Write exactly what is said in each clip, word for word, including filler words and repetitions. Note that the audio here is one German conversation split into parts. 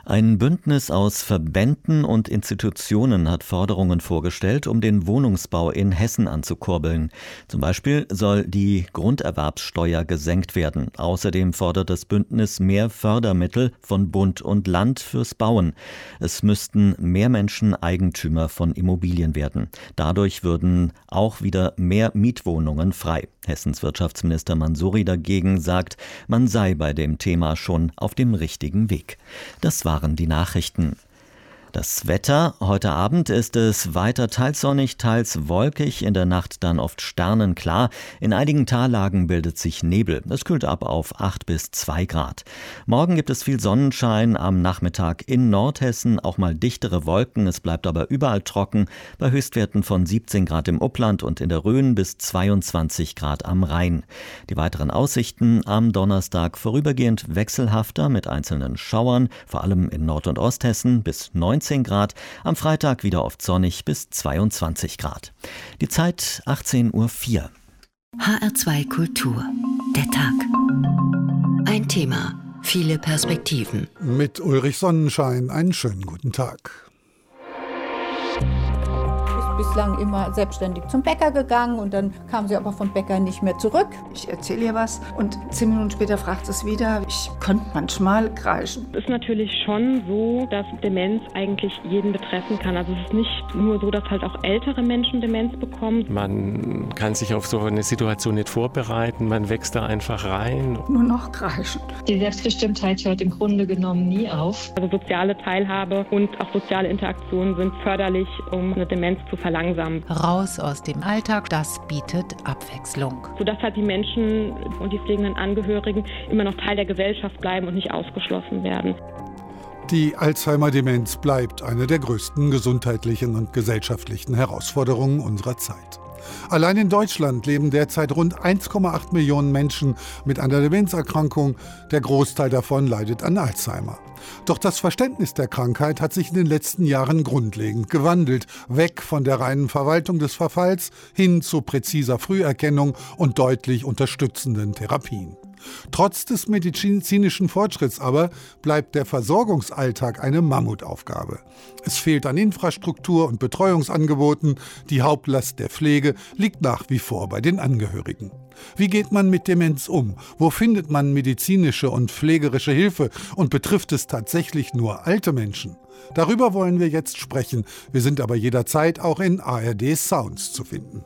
Ein Bündnis aus Verbänden und Institutionen hat Forderungen vorgestellt, um den Wohnungsbau in Hessen anzukurbeln. Zum Beispiel soll die Grunderwerbssteuer gesenkt werden. Außerdem fordert das Bündnis mehr Fördermittel von Bund und Land fürs Bauen. Es müssten mehr Menschen Eigentümer von Immobilien werden. Dadurch würden auch wieder mehr Mietwohnungen frei. Hessens Wirtschaftsminister Mansouri dagegen sagt, man sei bei dem Thema schon auf dem richtigen Weg. Das waren die Nachrichten. Das Wetter: Heute Abend ist es weiter teils sonnig, teils wolkig, in der Nacht dann oft sternenklar. In einigen Tallagen bildet sich Nebel. Es kühlt ab auf acht bis zwei Grad. Morgen gibt es viel Sonnenschein, am Nachmittag in Nordhessen auch mal dichtere Wolken. Es bleibt aber überall trocken, bei Höchstwerten von siebzehn Grad im Upland und in der Rhön bis zweiundzwanzig Grad am Rhein. Die weiteren Aussichten: am Donnerstag vorübergehend wechselhafter mit einzelnen Schauern, vor allem in Nord- und Osthessen bis neunzehn Grad, am Freitag wieder oft sonnig bis zweiundzwanzig Grad. Die Zeit achtzehn Uhr vier. H R zwei Kultur. Der Tag. Ein Thema, viele Perspektiven. Mit Ulrich Sonnenschein einen schönen guten Tag. Bislang immer selbstständig zum Bäcker gegangen und dann kam sie aber vom Bäcker nicht mehr zurück. Ich erzähle ihr was und zehn Minuten später fragt sie es wieder. Ich konnte manchmal kreischen. Es ist natürlich schon so, dass Demenz eigentlich jeden betreffen kann. Also es ist nicht nur so, dass halt auch ältere Menschen Demenz bekommen. Man kann sich auf so eine Situation nicht vorbereiten, man wächst da einfach rein. Nur noch kreischen. Die Selbstbestimmtheit hört im Grunde genommen nie auf. Also soziale Teilhabe und auch soziale Interaktionen sind förderlich, um eine Demenz zu verlangsamen. Raus aus dem Alltag, das bietet Abwechslung. Sodass halt die Menschen und die pflegenden Angehörigen immer noch Teil der Gesellschaft bleiben und nicht ausgeschlossen werden. Die Alzheimer-Demenz bleibt eine der größten gesundheitlichen und gesellschaftlichen Herausforderungen unserer Zeit. Allein in Deutschland leben derzeit rund eins Komma acht Millionen Menschen mit einer Demenzerkrankung. Der Großteil davon leidet an Alzheimer. Doch das Verständnis der Krankheit hat sich in den letzten Jahren grundlegend gewandelt. Weg von der reinen Verwaltung des Verfalls hin zu präziser Früherkennung und deutlich unterstützenden Therapien. Trotz des medizinischen Fortschritts aber bleibt der Versorgungsalltag eine Mammutaufgabe. Es fehlt an Infrastruktur und Betreuungsangeboten. Die Hauptlast der Pflege liegt nach wie vor bei den Angehörigen. Wie geht man mit Demenz um? Wo findet man medizinische und pflegerische Hilfe? Und betrifft es tatsächlich nur alte Menschen? Darüber wollen wir jetzt sprechen. Wir sind aber jederzeit auch in A R D Sounds zu finden.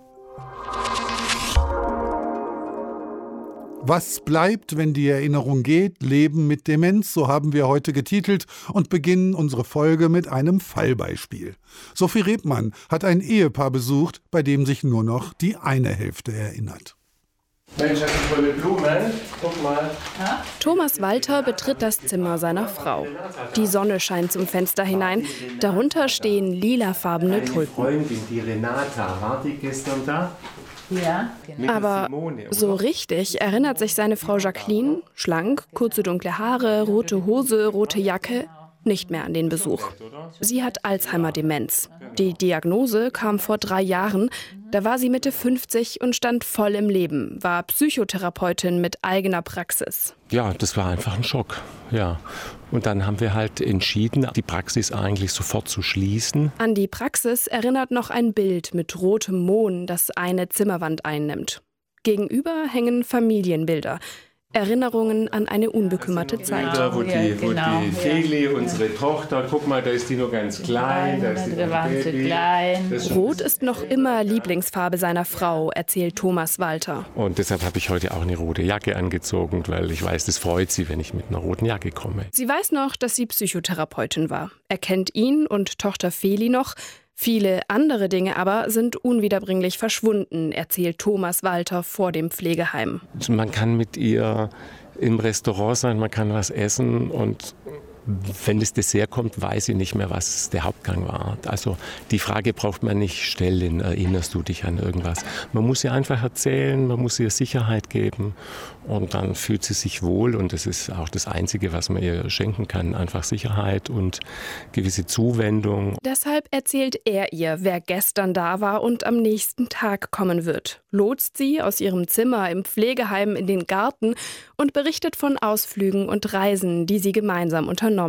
Was bleibt, wenn die Erinnerung geht? Leben mit Demenz, so haben wir heute getitelt und beginnen unsere Folge mit einem Fallbeispiel. Sophie Rebmann hat ein Ehepaar besucht, bei dem sich nur noch die eine Hälfte erinnert. Mensch, das sind tolle Blumen. Guck mal. Thomas Walter betritt das Zimmer seiner Frau. Die Sonne scheint zum Fenster hinein. Darunter stehen lilafarbene Tulpen. Freundin, die Renata, war die gestern da? Ja, genau. Aber so richtig erinnert sich seine Frau Jacqueline, schlank, kurze dunkle Haare, rote Hose, rote Jacke, nicht mehr an den Besuch. Sie hat Alzheimer-Demenz. Die Diagnose kam vor drei Jahren. Da war sie Mitte fünfzig und stand voll im Leben, war Psychotherapeutin mit eigener Praxis. Ja, das war einfach ein Schock, ja. Und dann haben wir halt entschieden, die Praxis eigentlich sofort zu schließen. An die Praxis erinnert noch ein Bild mit rotem Mohn, das eine Zimmerwand einnimmt. Gegenüber hängen Familienbilder. Erinnerungen an eine unbekümmerte Zeit. Da, wo die, wo genau, die Feli, unsere Tochter, guck mal, da ist die noch ganz klein. Da ist die da waren sie klein. Rot ist noch immer Lieblingsfarbe seiner Frau, erzählt Thomas Walter. Und deshalb habe ich heute auch eine rote Jacke angezogen, weil ich weiß, das freut sie, wenn ich mit einer roten Jacke komme. Sie weiß noch, dass sie Psychotherapeutin war. Er kennt ihn und Tochter Feli noch. Viele andere Dinge aber sind unwiederbringlich verschwunden, erzählt Thomas Walter vor dem Pflegeheim. Man kann mit ihr im Restaurant sein, man kann was essen und wenn das Dessert kommt, weiß ich nicht mehr, was der Hauptgang war. Also die Frage braucht man nicht stellen, erinnerst du dich an irgendwas? Man muss ihr einfach erzählen, man muss ihr Sicherheit geben und dann fühlt sie sich wohl und das ist auch das Einzige, was man ihr schenken kann, einfach Sicherheit und gewisse Zuwendung. Deshalb erzählt er ihr, wer gestern da war und am nächsten Tag kommen wird, lotst sie aus ihrem Zimmer im Pflegeheim in den Garten und berichtet von Ausflügen und Reisen, die sie gemeinsam unternommen